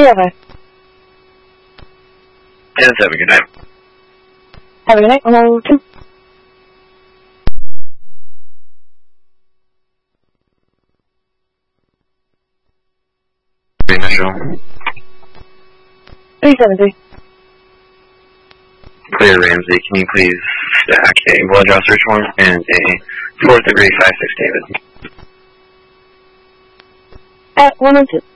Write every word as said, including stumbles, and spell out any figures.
Yeah, bye. Yes, have a good night. Have a good night. one oh two. Initial. three seven three. Clear Ramsey, can you please stack a blood draw search warrant and a fourth degree five six David? At one oh two.